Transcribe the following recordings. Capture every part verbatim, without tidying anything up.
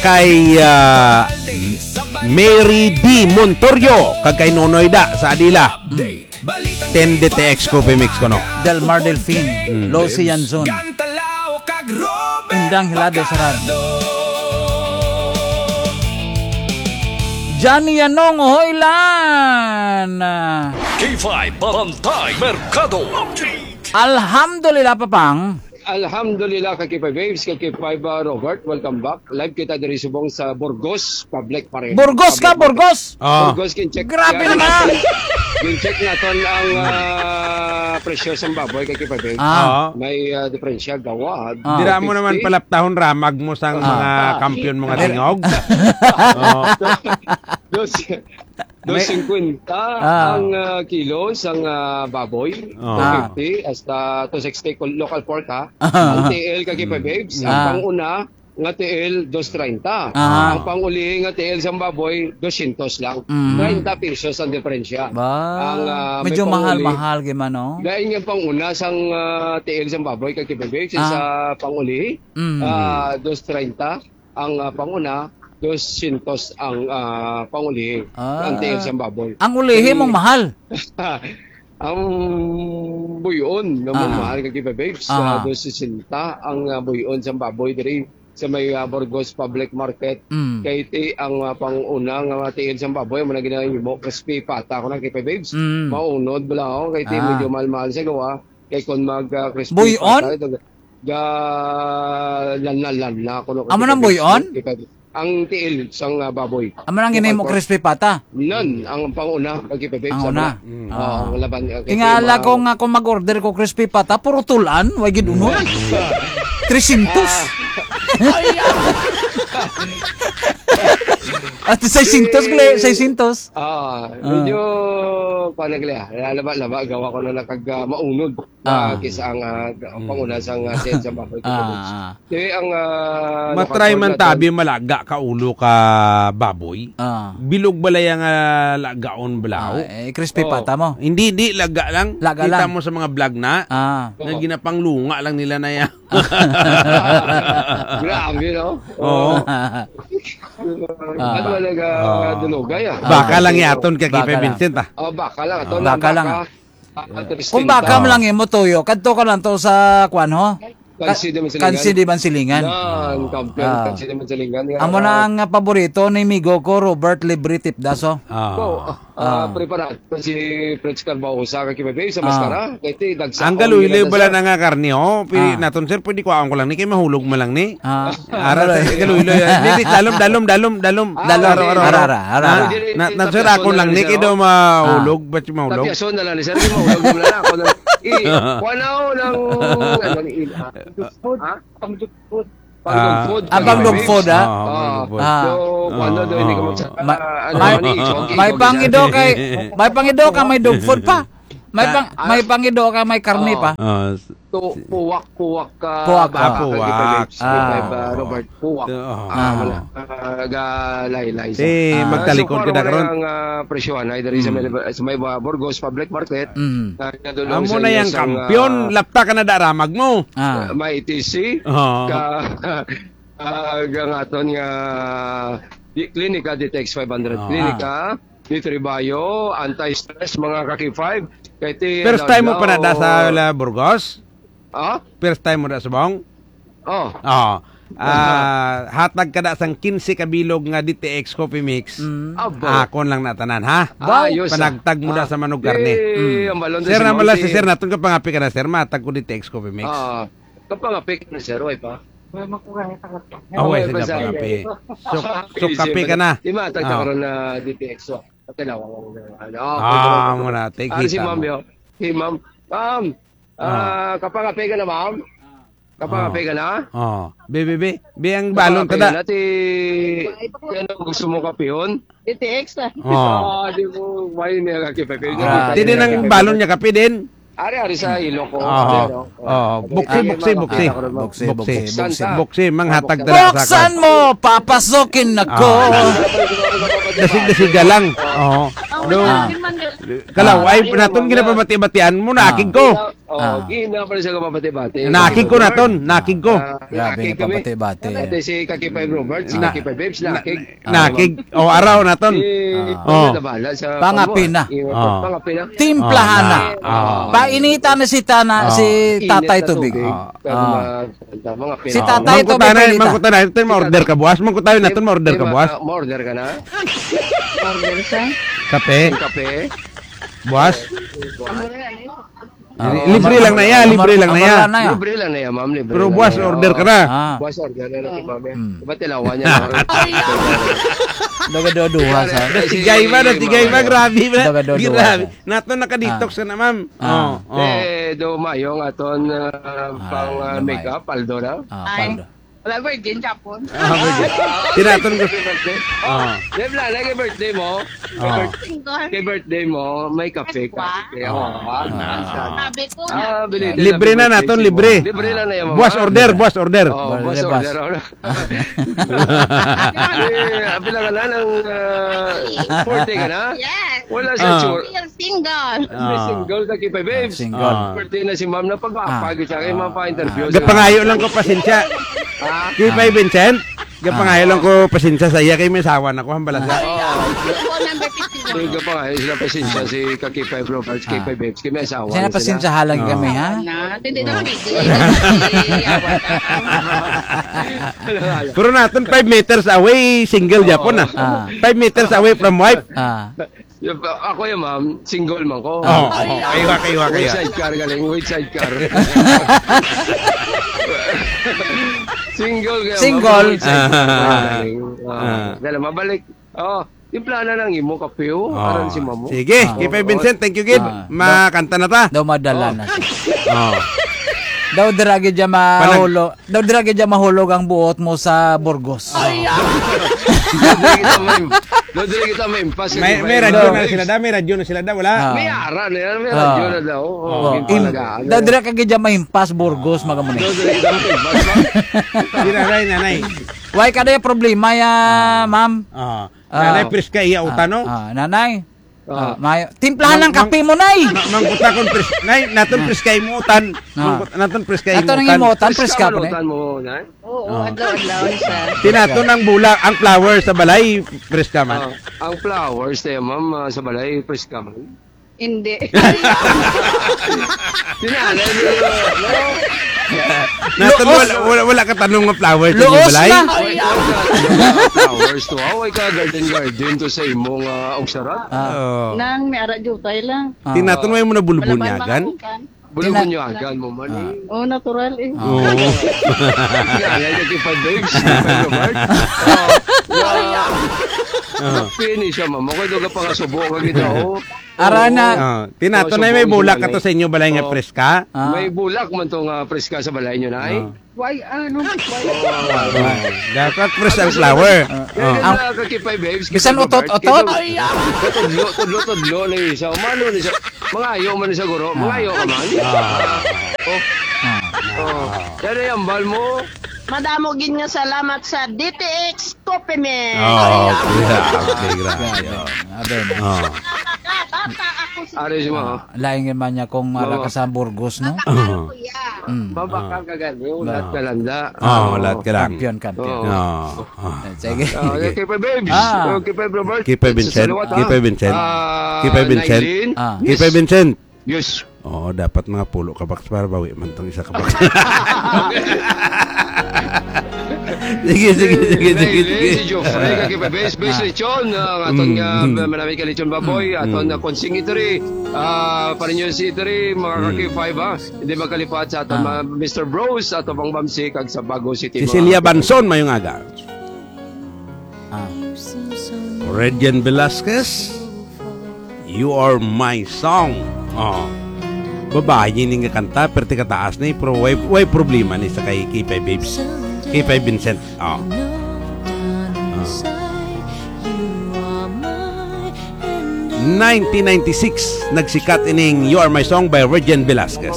kay uh, Mary D. Montorio kag kay Nonoy Da sa Adila. ten D T X Coffee Mix ko no. Delmar Delfin, mm. Losi Yanzon, Indang Hilado Sarad, Johnny Yanong Hoylan, K five Barangay Mercado. Alhamdulillah papang. Alhamdulillah kay K five Waves, kay K five uh, Robert, welcome back. Live kita diri subong sa Burgos, public pa rin. Burgos ka, Burgos? Oh. Burgos, kin-check. Grabe naman! Kin-check naton ang uh, presyo sa baboy kay K five Waves. Ah. May uh, diferensya gawa. Ah. Dira mo naman palaptahon ramag mo sang mga Ah. kampiyon mga tingog. Oh. Dos, dos cinquenta Ah. ang uh, kilos ang uh, baboy, Ah. two fifty hasta two sixty local pork ha. Ah. Ang T L kay K five Waves, ang Ah. panguna nga T L two thirty. Ah. Ang panguli nga T L sa baboy two hundred lang. Mm. thirty pesos ang diferensya. Ba, Ang, ah, may medyo panguli. mahal-mahal gimano. Dahil nga panguna sang uh, T L sa baboy kay K five Waves Ah. sa panguli Mm. ah two thirty ang uh, panguna two hundred ang uh, panguli Ah. ang T L sa baboy. Ang ulihi mong mahal. Ang buyon naman Ah. mahal kay K five Waves Ah. sa two sixty ang uh, buyon sa baboy diri sa may uh, Burgos Public Market. Mm. Kay ti ang uh, panguna nga T L sa baboy mo na ginahimo crispy pata ko na K five Waves. Mm. Maunod bala ako kay ti Ah. medyo mahal-mahal sa gawa kay kon mag uh, crispy Buyon? pata ito, ga lan-lan na ko no. Amo nang buyon? Ang T L sang uh, baboy. Amo nang ginay mo crispy pata. Nun ang panguna kay K five Waves. Ang una. Oo, Ah. ang laban. kay- Ingala kay- ko nga kung mag-order ko crispy pata, puro tulan, way gid uno. three hundred. At six hundred gle, six hundred. Ah, medyo panagla. Laba-laba gawa ko na nakag uh, maunod. Ah. Ah. Kisa ang uh, panguna sang uh, sa baboy. Ah. Di ang uh, Matry man nakapod tabi malaga ka ulo ka baboy. Ah. Bilog balay ang uh, lagaon blaw. Ah, eh, crispy Oh. pata mo. Hindi di laga lang. Laga Kita lang. mo sa mga vlog na. Ah. Na ginapanglunga lang nila na yan. Grabe, no? Oo. Ano talaga Ah. dunugay ah. Baka lang yaton kay Baka Kipe lang. Vincent ah. Oh, baka lang. Ito Baka lang. Ah, Kung baka mo lang imo tuyo, kadto ka lang to sa kwan ho. Kansi di man silingan. Kansi di man silingan. Nan, kampiyon. Ah. Kansi di man silingan. Amo na ang paborito ni migo ko Robert Libre Tipdaso. Oh, Ah. ah, preparat si Fritz Carbaho sa kay Baby sa maskara. Kay ti dagsa. Ang galuiloy bala na nga karni ho. Pili Ah. naton sir pwede ko ko lang ni kay mahulog mo lang ni. Ah. Ara sa galuiloy. Hindi dalom dalom dalom dalom. Dalom, Aro, aro, aro. arara, arara. Na- Na na sir ako lang ni kay daw mahulog ba't yung mahulog? Tapyason na lang ni Sir. Di mahulog mo na lang. Ako na. I, wanaw ng ano ni Ila. Ha? Pang-dog food. Pang-dog Ah. food. Ah, pang-dog food, ah? Ah. Ah. So, ano daw hindi ko Ah. magsa... Ma- ano may- ni Chogi. May pangido kay may pangido ka may dog food pa. May pang may pangido ka may karne pa. Ah. To puwak puwak ka. Puwak, baka ah, puwak. kay Babes, kay Ah. Baba Robert puwak. Ah. Ah, wala. Ah, ga laylay. Si Ah, magtalikod so, ka na karon karon. ang uh, presyohan ay dari sa may sa may uh, Burgos Public Market. Mm. Ah, nadulong Amo sa na inyo yang sang, kampiyon, ah, lapta ka na daramag mo. Ah. may T C Oo. ka uh, gangaton nga di klinika Ditex five hundred Ah. klinika Nitribayo anti-stress mga kaki five kay ti First time mo pa na da sa la Burgos? ah First time mo da sa Bong? oh Oo. Ah, hatag ka da sang fifteen kabilog nga D T X Coffee Mix. Mm. aba Akon lang natanan ha. ayos ah. Panagtag mo da sa manog karne. eh, ang balon Sir na mala si sir naton ka pangapi ka na sir matag ko D T X Coffee Mix. ah kapangapik na sir way pa Away pa sa sa- pangapi. So so kape ka na. di ma tagta Ah. karon na D T X so tinawa ko ano Ah, mo na take Ah, si kita ma'am mo. yo. Si ma'am. Ma'am. Ah, kapangapay ka na, ma'am? Kapangapay ka na? Oh, be be be. Be ang balon Kapangapay tada. na, ti... Ano gusto mo kapihon? D T X na. Oh. Ah, di mo, may niya kakipapay. Ah, Di din ang balon niya kape din. Ari-ari sa ilo ko. Oo. Oh, buksi buksi buksi. Buksi, Buksi buksi, buksi. Buksi manghatag tada sa Buksan mo, papasokin ako. Dasig dasig lang. Oo. No. Ah. Kalaw, ay naton ginapabati-batian mo, nakig ko. Oh, gina pa rin siya kapabati-bati. Nakig ko naton, nakig ko. Grabe, pabati-bati. Ate si Kakipay Robert, si Na- Kakipay Babes, nakig. Nakig, o araw naton. Eh, Oh. ano na bahala sa Pangapi na. Oh. Pangapi na. Timplahan na. Ah. Painita na si Tana, Ah. si Tatay Init na Tubig. Ah. Ah. Mga Si pina- Tatay to Mangkutan na, Bebelita. mangkutan na, ito ma-order ka buwas. Mangkutan na, ito ma-order ka Di ba, buwas. ah, Ma-order ka na? Order sa? Kape, Yung kape? buwas. Ah. Libre lang na yan, libre lang na yan. Amala na yan. Libre lang na yan, ma'am. Libre Pero lang buwas, na yan. order ka na. Ah, Buwas, order na lang si ma'am. eh. Mm. Diba tilawan niya na? doga-doduha sa. Tigay ba, tigay ba, grabe ba? Daga-dodo. Grabe. Nato nakadetox na na, ma'am. Ah. Oh, oh. Eh, do mayong aton uh, pang uh, lumay. makeup, paldo na. Ah, Ay. paldo. Wala virgin Japon. Tinaton ko. Happy birthday. Ah. Dave lang, kay birthday mo. Kay Ah. birth- Single. Kay birthday mo, may kape ka. Kaya ako, ah. Sabi ko Ah, bili- Libre na happy naton, birthday libre. mo. Libre lang na yan, mama. Buwas order, buwas order. Oh, Order, boss boss. order. Eh, apila ka na ng uh, forty ka na? Yes. Wala siya Ah. sure. Still single. May Ah. single ka kipay, babes. Single. Ah. Birthday na si ma'am na pagpapagod sa akin, mga pa-interview. Gapangayo lang ko pasensya. Ah, Kay Pai Vincent, gapangayo lang ko pasensya sa iya kay may sawa na ko hambala sa. Ako number fifty-one. Hindi ka pa nga, sila pasensya si Kakipay Roberts, Kipay Babes, kay may asawa. Siya na pasensyahan lang kami, ha? Na, hindi naman bigay. Pero naton five meters away, single Japon na. Ah. five meters away from wife. Ah. Ako yung ma'am, single man ko. Oh, oh, kaywa, kaywa, With kaywa. sidecar galing, with sidecar. Single kaya Single. ma'am, with sidecar Ah. galing. Ah. Ah. Dala, mabalik. Oh, yung plana ng imo, kapiyo. Oh. Aran si mamo. Sige, kay Pai Vincent, thank you gid. Ah. Makanta na ta. Daw madala na siya. Oh. Daw diragi dya mahulog. Daw diragi dya mahulog ang buot mo sa Burgos. Dodre kita may, dodre kita may impas. May may radyo na sila da, may radyo na sila da, wala. Ah. May ara na yan, may Ah. radyo na daw. Oh, Oh, yung im, palagaan. daw diragi dya mahimpas Burgos magamunay. Dodre kita may impas. Di nanay, nanay. Why kada yung problema ya, ma'am? Ah. Ah. Nanay pres ka iya utano. Ah, nanay. Ah. Ah, may timplahan ng kape mo, nay. Mangkuta kon pres. Nay, naton pres kay mutan. Ah. Naton pres kay Ato nang mutan. imotan, pres ka po, nay. Manutan mo, nay. Oo, adlaw-adlaw siya. Tinaton ang bulak, ang flower sa balay, pres ka man. Ah, ang flowers tayo, ma'am, ah, sa balay, press ka man. Hindi. Tinalay mo, no? Naton wala, wala, wala ka tanong ng flowers sa Luos balay. na. Away ka, away ka flowers to. Away ka, garden garden to sa imong uh, ogsarat. Ah, Oh. Nang may ara jutay lang. ah. Tinaton mo na Wala bulubunyagan. pa makukan. Bulungan nyo agan mo man. eh. Oo, natural eh. Oo. Tinalay ka kipad babes, kipad Robert. Oh, finish siya, ma'am. Ako ito ka pa nga subo ka kita, oh. Ara na. Ah, tinaton na may bulak ka to sa inyo balay nga Oh. pres ka. Ah. May bulak man to nga press ka sa balay nyo, nay. Why, ano? Why? Ah, dapat pres ang flower. Kaya Oh. ang kakipay babes. Bisan kipay Robert, utot-utot? kaya to- Tudlo, tudlo, tudlo na isa. Umano ni siya. Mga ayo man ni sa guro. Mga ayo ka man. Oh. Oh. Yan ay ambal mo. Madamo gin nga salamat sa D T X Coffee Man. Oh, grabe, grabe. Abe na. Oh. Nakakata ako si Ari si mo. Laing man niya kung mara ka sa Burgos, no? Nakakata kuya. Mm. Babakal ka gani. Ulat ka landa. Oh, lahat ka lang. Kampiyon, kampiyon. Oh. oh. Sige. Oh, kipay babes. Ah. Oh, kipay Robert. Kipay Vincent, Sa salawat, ha? Kipay Vincent. Ah, Kipay Vincent. Nailin. Ah. Kay Pai Vincent. Yes. Oo, dapat mga pulo kabaks para bawi man tong isa kabaks. sige, sige, sige, sige, sige. Nailin si Joffrey kay kipay babes. Babes lechon. Ang aton nga manami ka lechon baboy. Aton na konsing iteri. Ah, parinyo si iteri. Mga kaki five ha. Hindi magkalipat sa aton mga Mister Bros. Ato pang Bamsi kag sa Bago City. Cecilia Banson mayong aga. Ah. Regine Velasquez, You Are My Song. Oh. Babae ni nga kanta, pero tika taas na eh, pero way, way problema ni sa kay Kipay Babes. Kipay Vincent. Oh. nineteen ninety-six, nagsikat ining You Are My Song by Regine Velasquez.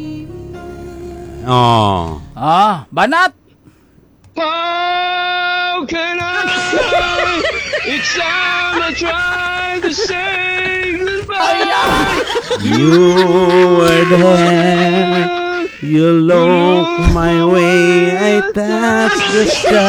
Oh. Ah, banat. Ah, how can I? Each time I try to say goodbye. You were there. You look my way. I touch the sky.